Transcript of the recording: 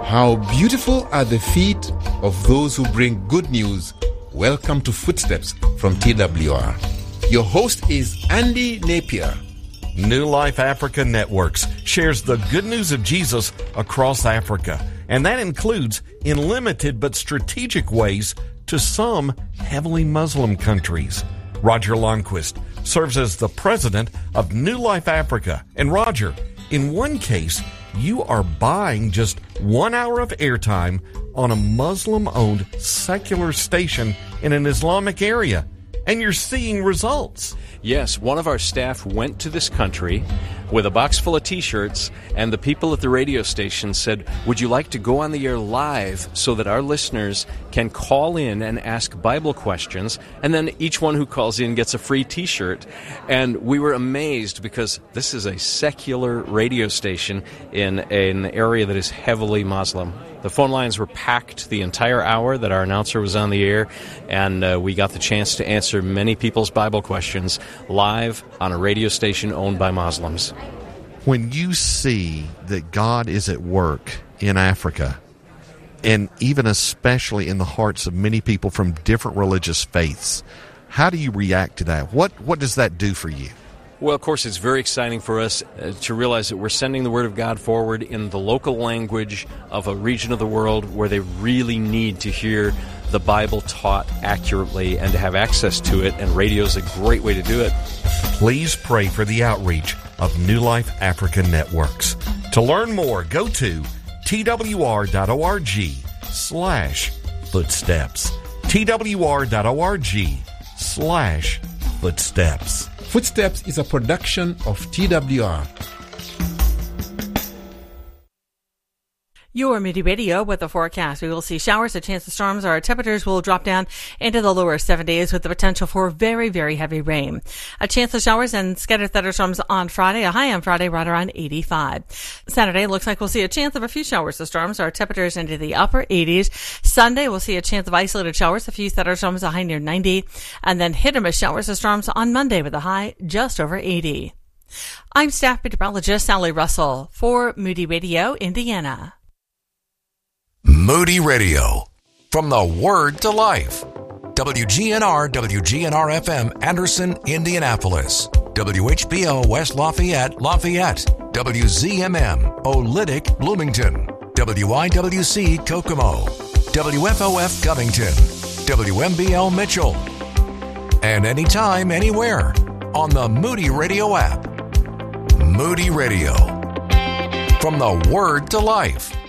How beautiful are the feet of those who bring good news. Welcome to Footsteps from TWR. Your host is Andy Napier. New Life Africa Networks shares the good news of Jesus across Africa, and that includes in limited but strategic ways to some heavily Muslim countries. Roger Lundquist serves as the president of New Life Africa. And Roger, in one case, you are buying just 1 hour of airtime on a Muslim-owned secular station in an Islamic area, and you're seeing results. Yes, one of our staff went to this country with a box full of T-shirts, and the people at the radio station said, would you like to go on the air live so that our listeners can call in and ask Bible questions, and then each one who calls in gets a free T-shirt. And we were amazed because this is a secular radio station in an area that is heavily Muslim. The phone lines were packed the entire hour that our announcer was on the air, and we got the chance to answer many people's Bible questions live on a radio station owned by Muslims. When you see that God is at work in Africa, and even especially in the hearts of many people from different religious faiths, how do you react to that? What does that do for you? Well, of course, it's very exciting for us to realize that we're sending the Word of God forward in the local language of a region of the world where they really need to hear the Bible taught accurately and to have access to it, and radio is a great way to do it. Please pray for the outreach of New Life Africa Networks. To learn more, go to twr.org/footsteps. twr.org/footsteps. Footsteps is a production of TWR. Your Moody Radio with the forecast. We will see showers, a chance of storms. Our temperatures will drop down into the lower 70s with the potential for very, very heavy rain. A chance of showers and scattered thunderstorms on Friday. A high on Friday right around 85. Saturday looks like we'll see a chance of a few showers of storms. Our temperatures into the upper 80s. Sunday we'll see a chance of isolated showers, a few thunderstorms, a high near 90. And then hit or miss showers of storms on Monday with a high just over 80. I'm staff meteorologist Sally Russell for Moody Radio, Indiana. Moody Radio, from the Word to Life. WGNR, WGNR-FM, Anderson, Indianapolis. WHBO, West Lafayette, Lafayette. WZMM, Olytic, Bloomington. WIWC, Kokomo. WFOF, Covington. WMBL, Mitchell. And anytime, anywhere, on the Moody Radio app. Moody Radio, from the Word to Life.